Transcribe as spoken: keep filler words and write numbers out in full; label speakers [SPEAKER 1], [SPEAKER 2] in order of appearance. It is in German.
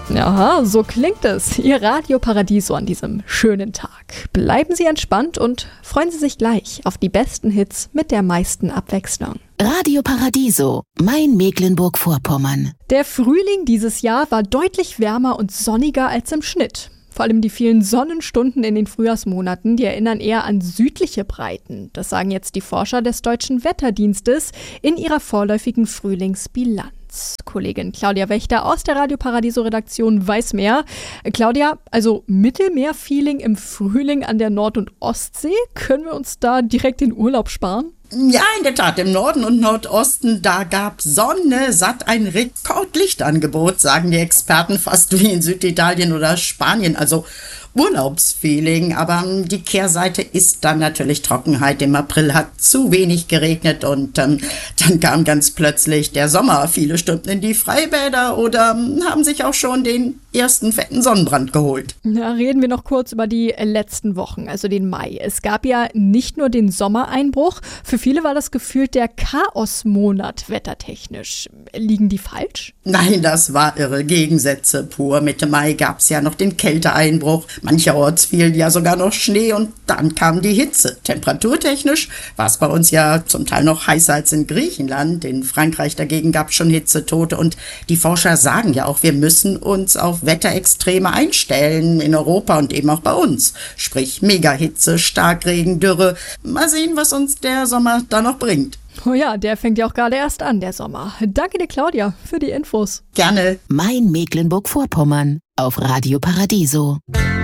[SPEAKER 1] Aha, so klingt es. Ihr Radio Paradiso an diesem schönen Tag. Bleiben Sie entspannt und freuen Sie sich gleich auf die besten Hits mit der meisten Abwechslung.
[SPEAKER 2] Radio Paradiso, mein Mecklenburg-Vorpommern.
[SPEAKER 1] Der Frühling dieses Jahr war deutlich wärmer und sonniger als im Schnitt. Vor allem die vielen Sonnenstunden in den Frühjahrsmonaten, die erinnern eher an südliche Breiten. Das sagen jetzt die Forscher des Deutschen Wetterdienstes in ihrer vorläufigen Frühlingsbilanz. Kollegin Claudia Wächter aus der Radio Paradiso Redaktion weiß mehr. Claudia, also Mittelmeer-Feeling im Frühling an der Nord- und Ostsee, können wir uns da direkt den Urlaub sparen?
[SPEAKER 3] Ja, in der Tat, im Norden und Nordosten, da gab Sonne satt ein Rekordlichtangebot, sagen die Experten, fast wie in Süditalien oder Spanien, also Urlaubsfeeling. Aber die Kehrseite ist dann natürlich Trockenheit. Im April hat zu wenig geregnet und ähm, dann kam ganz plötzlich der Sommer. Viele Stunden in die Freibäder oder ähm, haben sich auch schon den ersten fetten Sonnenbrand geholt.
[SPEAKER 1] Ja, reden wir noch kurz über die letzten Wochen, also den Mai. Es gab ja nicht nur den Sommereinbruch, für viele war das gefühlt der Chaosmonat wettertechnisch. Liegen die falsch?
[SPEAKER 3] Nein, das war irre. Gegensätze pur. Mitte Mai gab es ja noch den Kälteeinbruch. Mancherorts fiel ja sogar noch Schnee und dann kam die Hitze. Temperaturtechnisch war es bei uns ja zum Teil noch heißer als in Griechenland. In Frankreich dagegen gab es schon Hitzetote und die Forscher sagen ja auch, wir müssen uns auf Wetterextreme einstellen in Europa und eben auch bei uns. Sprich Megahitze, Starkregen, Dürre. Mal sehen, was uns der Sommer da noch bringt.
[SPEAKER 1] Oh ja, der fängt ja auch gerade erst an, der Sommer. Danke dir, Claudia, für die Infos.
[SPEAKER 3] Gerne.
[SPEAKER 2] Mein Mecklenburg-Vorpommern auf Radio Paradiso.